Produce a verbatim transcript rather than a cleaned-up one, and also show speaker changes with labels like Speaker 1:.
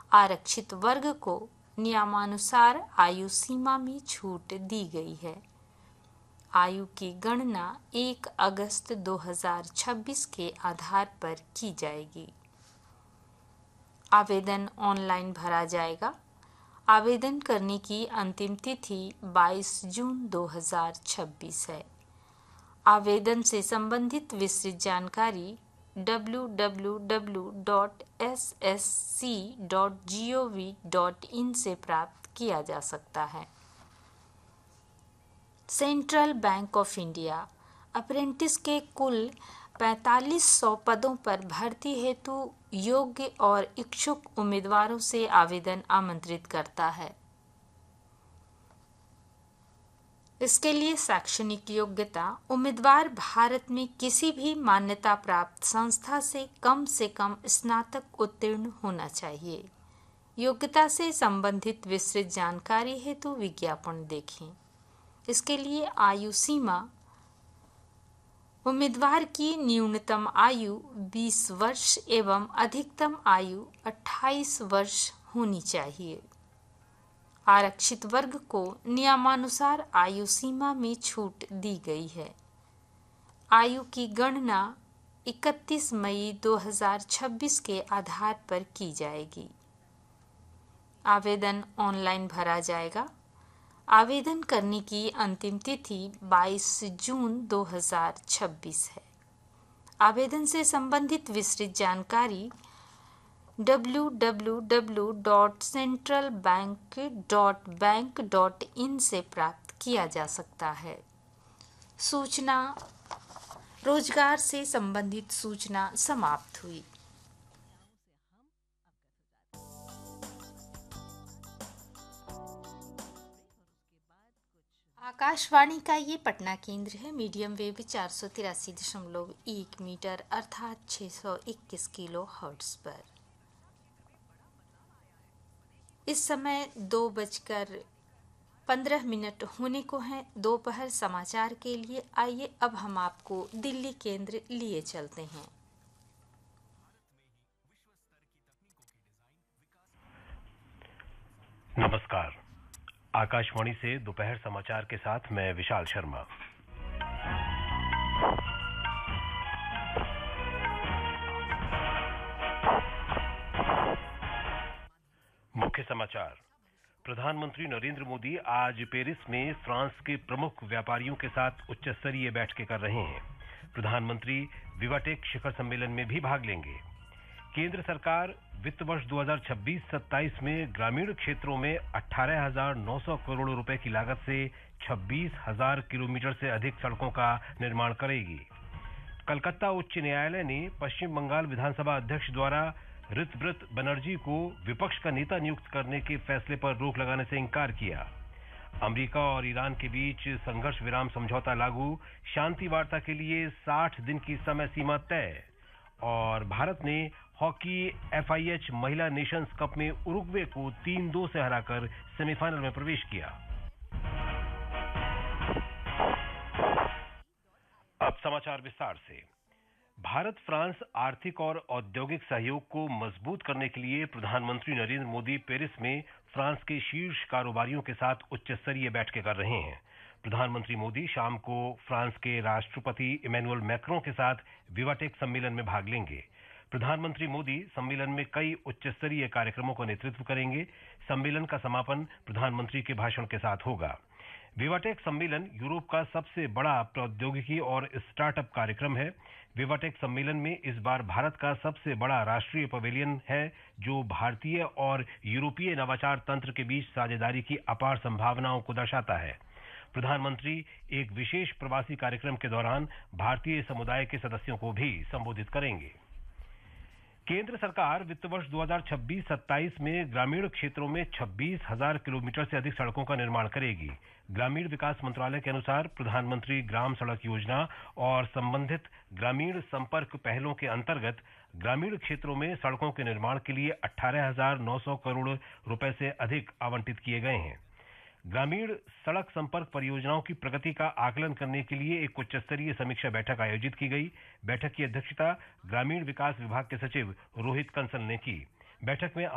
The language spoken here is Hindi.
Speaker 1: आरक्षित वर्ग को नियमानुसार आयु सीमा में छूट दी गई है। आयु की गणना एक अगस्त दो हज़ार छब्बीस के आधार पर की जाएगी। आवेदन ऑनलाइन भरा जाएगा। आवेदन करने की अंतिम तिथि बाईस जून दो हज़ार छब्बीस है। आवेदन से संबंधित विस्तृत जानकारी W W W dot S S C dot G O V dot in से प्राप्त किया जा सकता है। Central bank of India apprentice के कुल पैंतालीस सौ पदों पर भर्ती हेतु योग्य और इच्छुक उम्मीदवारों से आवेदन आमंत्रित करता है। इसके लिए शैक्षणिक योग्यता उम्मीदवार भारत में किसी भी मान्यता प्राप्त संस्था से कम से कम स्नातक उत्तीर्ण होना चाहिए। योग्यता से संबंधित विस्तृत जानकारी हेतु विज्ञापन देखें। इसके लिए आयु सीमा उम्मीदवार की न्यूनतम आयु बीस वर्ष एवं अधिकतम आयु अट्ठाईस वर्ष होनी चाहिए। आरक्षित वर्ग को नियमानुसार आयु सीमा में छूट दी गई है। आयु की गणना इकतीस मई दो हज़ार छब्बीस के आधार पर की जाएगी। आवेदन ऑनलाइन भरा जाएगा। आवेदन करने की अंतिम तिथि बाईस जून दो हज़ार छब्बीस है। आवेदन से संबंधित विस्तृत जानकारी W W W dot central bank dot bank dot in से प्राप्त किया जा सकता है। सूचना रोजगार से संबंधित सूचना समाप्त हुई। आकाशवाणी का ये पटना केंद्र है। मीडियम वेव चार सौ तिरासी दशमलव एक मीटर अर्थात छः सौ इक्कीस किलो हर्ट्ज पर। इस समय दो बजकर पंद्रह मिनट होने को हैं। दोपहर समाचार के लिए आइए अब हम आपको दिल्ली केंद्र लिए चलते हैं।
Speaker 2: नमस्कार, आकाशवाणी से दोपहर समाचार के साथ मैं विशाल शर्मा। मुख्य समाचार। प्रधानमंत्री नरेंद्र मोदी आज पेरिस में फ्रांस के प्रमुख व्यापारियों के साथ उच्च स्तरीय बैठकें कर रहे हैं। प्रधानमंत्री विवाटेक शिखर सम्मेलन में भी भाग लेंगे। केंद्र सरकार वित्त वर्ष दो हज़ार छब्बीस सत्ताईस में ग्रामीण क्षेत्रों में अठारह हज़ार नौ सौ करोड़ रुपए की लागत से छब्बीस हज़ार किलोमीटर से अधिक सड़कों का निर्माण करेगी। कलकत्ता उच्च न्यायालय ने पश्चिम बंगाल विधानसभा अध्यक्ष द्वारा ऋतव्रत बनर्जी को विपक्ष का नेता नियुक्त करने के फैसले पर रोक लगाने से इंकार किया। अमेरिका और ईरान के बीच संघर्ष विराम समझौता लागू, शांति वार्ता के लिए साठ दिन की समय सीमा तय। और भारत ने हॉकी एफ आई एच महिला नेशंस कप में उरुग्वे को तीन दो से हराकर सेमीफाइनल में प्रवेश किया। अब समाचार विस्तार से। भारत फ्रांस आर्थिक और औद्योगिक सहयोग को मजबूत करने के लिए प्रधानमंत्री नरेंद्र मोदी पेरिस में फ्रांस के शीर्ष कारोबारियों के साथ उच्च स्तरीय बैठकें कर रहे हैं। प्रधानमंत्री मोदी शाम को फ्रांस के राष्ट्रपति इमैनुअल मैक्रों के साथ विवाटेक सम्मेलन में भाग लेंगे। प्रधानमंत्री मोदी सम्मेलन में कई उच्च स्तरीय कार्यक्रमों का नेतृत्व करेंगे। सम्मेलन का समापन प्रधानमंत्री के भाषण के साथ होगा। विवाटेक सम्मेलन यूरोप का सबसे बड़ा प्रौद्योगिकी और स्टार्टअप कार्यक्रम है। विवाटेक सम्मेलन में इस बार भारत का सबसे बड़ा राष्ट्रीय पवेलियन है, जो भारतीय और यूरोपीय नवाचार तंत्र के बीच साझेदारी की अपार संभावनाओं को दर्शाता है। प्रधानमंत्री एक विशेष प्रवासी कार्यक्रम के दौरान भारतीय समुदाय के सदस्यों को भी संबोधित करेंगे। केंद्र सरकार वित्त वर्ष दो हज़ार छब्बीस सत्ताईस में ग्रामीण क्षेत्रों में छब्बीस हज़ार किलोमीटर से अधिक सड़कों का निर्माण करेगी। ग्रामीण विकास मंत्रालय के अनुसार प्रधानमंत्री ग्राम सड़क योजना और संबंधित ग्रामीण संपर्क पहलों के अंतर्गत ग्रामीण क्षेत्रों में सड़कों के निर्माण के लिए अठारह हज़ार नौ सौ करोड़ रुपए से अधिक आवंटित किए गए हैं। ग्रामीण सड़क संपर्क परियोजनाओं की प्रगति का आकलन करने के लिए एक उच्च स्तरीय समीक्षा बैठक आयोजित की गई। बैठक की अध्यक्षता ग्रामीण विकास विभाग के सचिव रोहित कंसल ने की। बैठक में